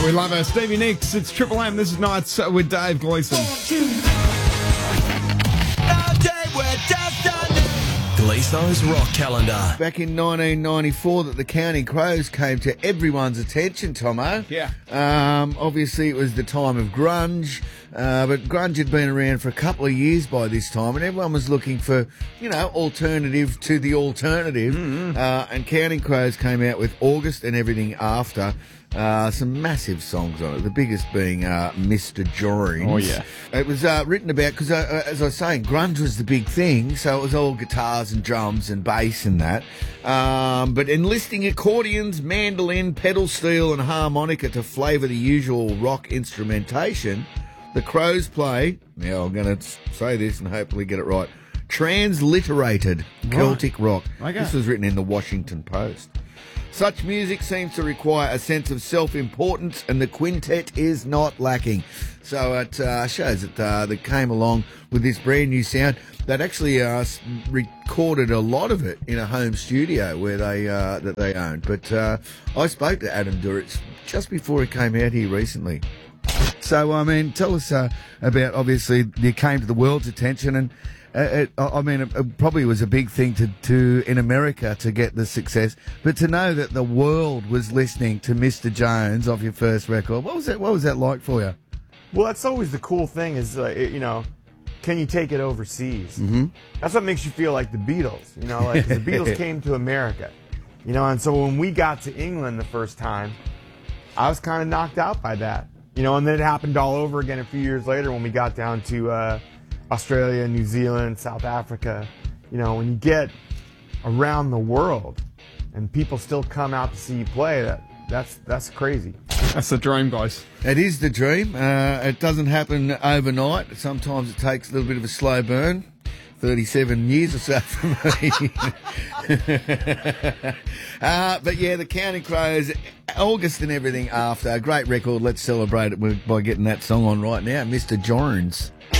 We love her. Stevie Nicks, it's Triple M. This is Nights with Dave Gleeson. Gleeson's Rock Calendar. Back in 1994 that the Counting Crows came to everyone's attention, Tomo. Yeah. Obviously it was the time of grunge, but grunge had been around for a couple of years by this time, and everyone was looking for, alternative to the alternative. And Counting Crows came out with August and Everything After. Some massive songs on it, the biggest being Mr. Jones. Oh, yeah. It was written about, because as I was saying, grunge was the big thing, so it was all guitars and drums and bass and that. But enlisting accordions, mandolin, pedal steel and harmonica to flavour the usual rock instrumentation, the Crows play, now I'm going to say this and hopefully get it right, transliterated Celtic rock. Okay. This was written in the Washington Post. Such music seems to require a sense of self-importance, and the quintet is not lacking. So it shows that they came along with this brand new sound. They'd actually recorded a lot of it in a home studio where that they owned. But I spoke to Adam Duritz just before he came out here recently. So, tell us about, obviously, you came to the world's attention, and it probably was a big thing to in America to get the success, but to know that the world was listening to Mr. Jones off your first record, what was that like for you? Well, that's always the cool thing is, can you take it overseas? Mm-hmm. That's what makes you feel like the Beatles, like the Beatles came to America, and so when we got to England the first time, I was kind of knocked out by that, and then it happened all over again a few years later when we got down to Australia, New Zealand, South Africa. When you get around the world and people still come out to see you play, that's crazy. That's the dream, guys. It is the dream. It doesn't happen overnight. Sometimes it takes a little bit of a slow burn. 37 years or so for me. But yeah, the Counting Crows, August and Everything After. A great record. Let's celebrate it by getting that song on right now. Mr. Jones.